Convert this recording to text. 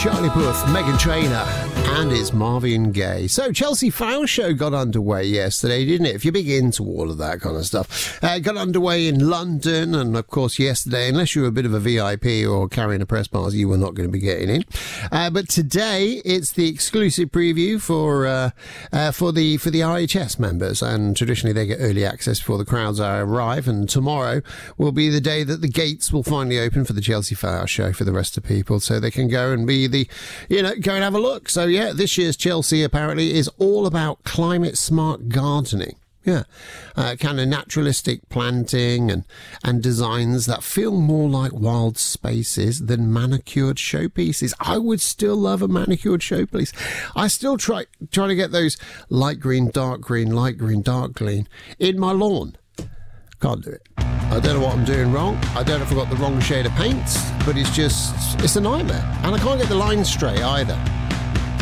Charlie Puth, Meghan Trainor, and it's Marvin Gaye. So, Chelsea Flower Show got underway yesterday, didn't it? If you're big into all of that kind of stuff. Got underway in London, and of course yesterday, unless you were a bit of a VIP or carrying a press pass, you were not going to be getting in. But today, it's the exclusive preview for the RHS members, and traditionally they get early access before the crowds arrive, and tomorrow will be the day that the gates will finally open for the Chelsea Flower Show for the rest of people, so they can go and be go and have a look. So yeah, this year's Chelsea apparently is all about climate smart gardening. Yeah, kind of naturalistic planting and designs that feel more like wild spaces than manicured showpieces. I would still love a manicured showpiece. I still try to get those light green, dark green, light green, dark green in my lawn. Can't do it. I don't know what I'm doing wrong. I don't know if I've got the wrong shade of paint, but it's a nightmare. And I can't get the lines straight either.